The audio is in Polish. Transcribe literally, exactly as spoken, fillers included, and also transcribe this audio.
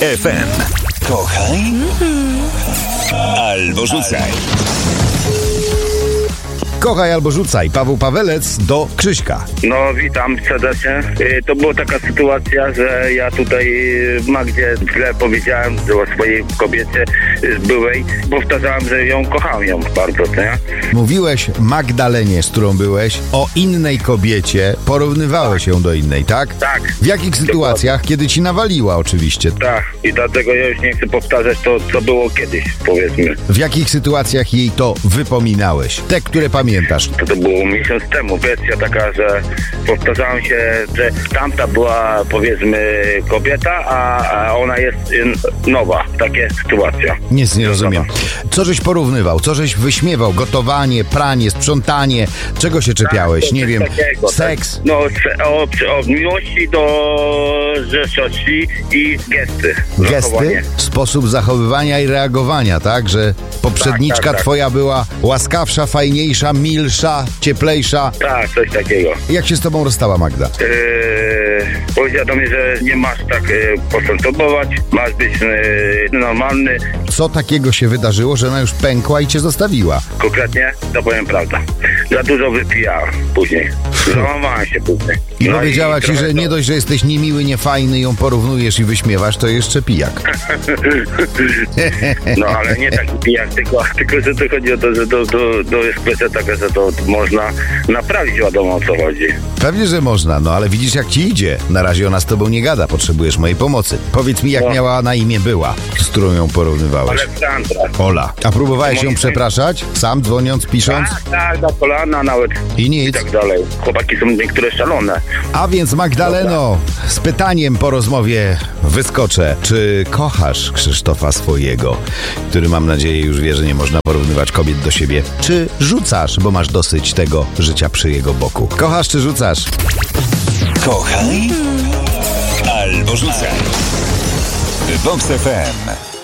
F M. Kochaj albo rzucaj. Kochaj albo rzucaj. Paweł Pawelec do Krzyśka. No, witam serdecznie. Y, To była taka sytuacja, że ja tutaj w Magdzie źle powiedziałem o swojej kobiecie y, byłej. Powtarzałem, że ją kocham ją bardzo, co nie? Mówiłeś Magdalenie, z którą byłeś, o innej kobiecie. Porównywałeś ją do innej, tak? Tak. W jakich sytuacjach? Kiedy ci nawaliła oczywiście. Tak, i dlatego ja już nie chcę powtarzać to, co było kiedyś, powiedzmy. W jakich sytuacjach jej to wypominałeś? Te, które pamiętasz. To, to było miesiąc temu. Kwestia taka, że powtarzałem się, że tamta była, powiedzmy, kobieta, a, a ona jest y, nowa. Taka sytuacja. Nic nie rozumiem. Co żeś porównywał? Co żeś wyśmiewał? Gotowanie, pranie, sprzątanie? Czego się czepiałeś? Tak, Nie coś wiem, takiego, seks? Tak. No, o, o miłości do rzeszości i gesty. Gesty? Zachowanie. Sposób zachowywania i reagowania, tak? Że poprzedniczka Tak, tak, tak. twoja była łaskawsza, fajniejsza, milsza, cieplejsza. Tak, coś takiego. Jak się z tobą rozstała Magda? Yy, powiedziała do mnie, że nie masz tak yy, postępować, masz być yy, normalny. Co takiego się wydarzyło, że ona już pękła i cię zostawiła? Konkretnie, to powiem prawda. Za dużo wypijałem później. Załamałem się później. I No powiedziała ci, trochę że to- nie dość, że jesteś niemiły, niefajny, ją porównujesz i wyśmiewasz, to jeszcze pijak. No ale nie taki pijak, tylko, tylko że to chodzi o to, że to, to, to jest kwestia taka, że to można naprawić, wiadomo o co chodzi. Pewnie, że można, no ale widzisz jak ci idzie. Na razie ona z tobą nie gada, potrzebujesz mojej pomocy. Powiedz mi, jak No. miała na imię była, z którą ją porównywałeś. Aleksandra. Ola. A próbowałeś ją Moim przepraszać? Sam dzwoniąc, pisząc? Tak, tak, na kolana nawet I i nic. tak dalej. Chłopaki są niektóre szalone. A więc Magdaleno, z pytaniem po rozmowie wyskoczę. Czy kochasz Krzysztofa swojego, który mam nadzieję już wie, że nie można porównywać kobiet do siebie? Czy rzucasz, bo masz dosyć tego życia przy jego boku? Kochasz czy rzucasz? Kochaj albo rzucaj. Vox F M.